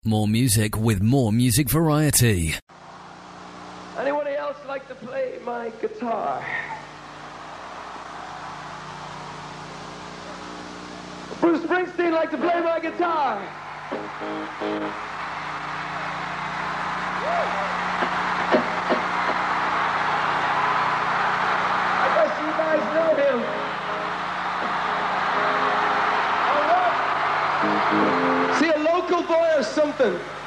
More music with more music variety. Anybody else like to play my guitar? Bruce Springsteen like to play my guitar? I guess you guys know him. All right. See, a local boy or something.